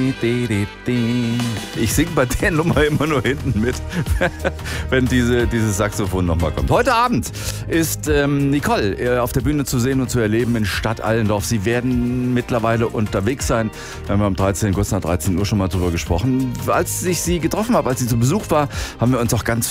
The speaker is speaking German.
Ich singe bei der Nummer immer nur hinten mit, wenn dieses Saxophon nochmal kommt. Heute Abend ist Nicole auf der Bühne zu sehen und zu erleben in Stadt Allendorf. Sie werden mittlerweile unterwegs sein. Wir haben kurz nach 13 Uhr schon mal drüber gesprochen. Als ich sie getroffen habe, als sie zu Besuch war, haben wir uns auch ganz